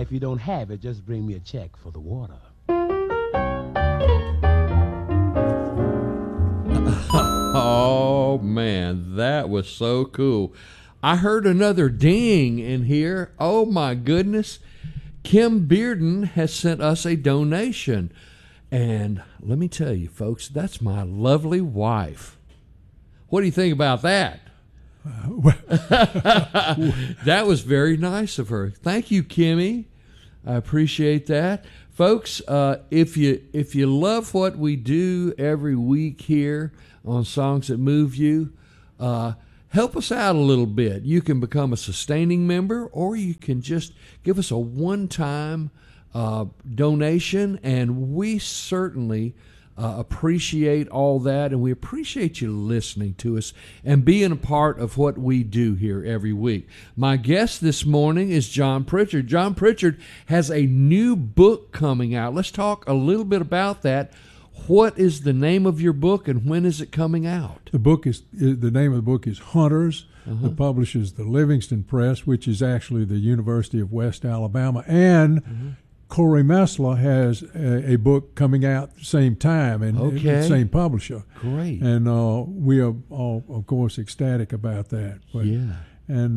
if you don't have it, just bring me a check for the water. Oh, man, that was so cool. I heard another ding in here. Oh, my goodness. Kim Bearden has sent us a donation. And let me tell you, folks, that's my lovely wife. What do you think about that? That was very nice of her. Thank you, Kimmy. I appreciate that. Folks, if you love what we do every week here on Songs That Move You, help us out a little bit. You can become a sustaining member, or you can just give us a one-time donation, and we certainly appreciate all that, and we appreciate you listening to us and being a part of what we do here every week. My guest this morning is John Pritchard. John Pritchard has a new book coming out. Let's talk a little bit about that. What is the name of your book, and when is it coming out? The name of the book is Hunters. The publisher is the Livingston Press, which is actually the University of West Alabama, and Corey Messler has a book coming out at the same time, and the same publisher. Great. And we are all, of course, ecstatic about that. But, yeah. And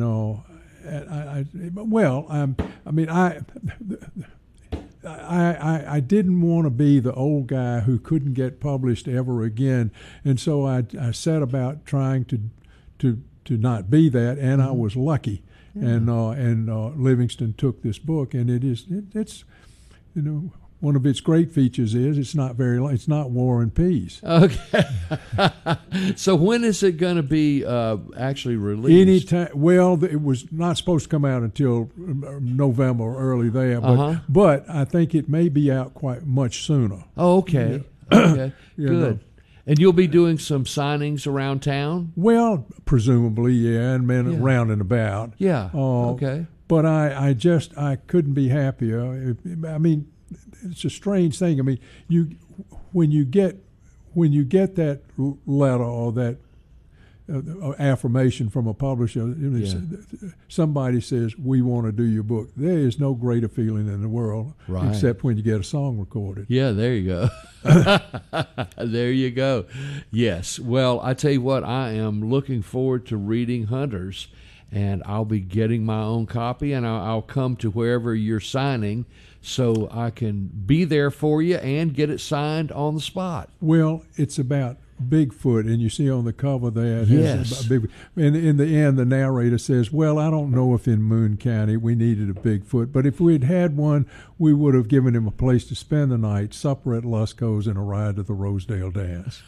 I didn't want to be the old guy who couldn't get published ever again, and so I set about trying to not be that, and I was lucky. Yeah. And Livingston took this book, and it's one of its great features is it's not very long. It's not War and Peace. Okay. So when is it going to be actually released? Anytime. Well, it was not supposed to come out until November or early there, but I think it may be out quite much sooner. Oh, okay. Yeah. Okay. Good. And you'll be doing some signings around town? Well, presumably, yeah, and around and about. Yeah. Okay. But I couldn't be happier. I mean, it's a strange thing. I mean, when you get that letter or that affirmation from a publisher, somebody says, we want to do your book. There is no greater feeling in the world, except when you get a song recorded. Yeah, there you go. There you go. Yes. Well, I tell you what, I am looking forward to reading Hunters, and I'll be getting my own copy, and I'll come to wherever you're signing so I can be there for you and get it signed on the spot. Well, it's about Bigfoot, and you see on the cover there, yes. And in the end, the narrator says, well, I don't know if in Moon County we needed a Bigfoot, but if we'd had one, we would have given him a place to spend the night, supper at Lusco's, and a ride to the Rosedale Dance.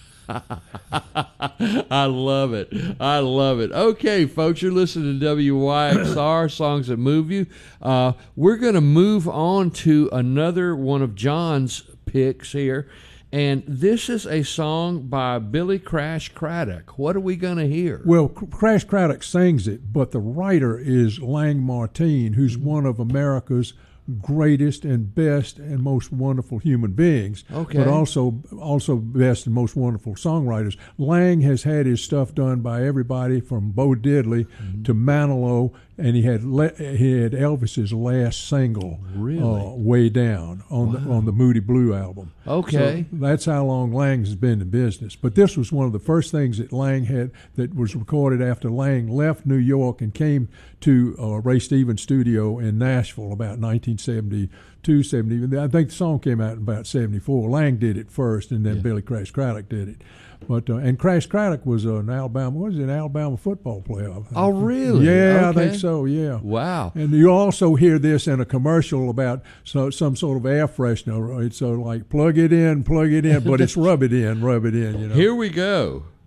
I love it. I love it. Okay, folks, you're listening to WYXR, Songs That Move You. We're going to move on to another one of John's picks here. And this is a song by Billy Crash Craddock. What are we going to hear? Well, Crash Craddock sings it, but the writer is Lang Martine, who's one of America's greatest and best and most wonderful human beings, but also best and most wonderful songwriters. Lang has had his stuff done by everybody from Bo Diddley to Manilow, and he had Elvis's last single, Way Down, on the Moody Blue album. Okay. So that's how long Lang's been in business. But this was one of the first things that Lang had that was recorded after Lang left New York and came to Ray Stevens' studio in Nashville about 1972, 70. I think the song came out in about 74. Lang did it first, and then Billy Crash Craddock did it. But and Crash Craddock was an Alabama football player. Oh, really? Yeah, I think so. Yeah. Wow. And you also hear this in a commercial about some sort of air freshener. It's like plug it in, but it's rub it in. You know. Here we go.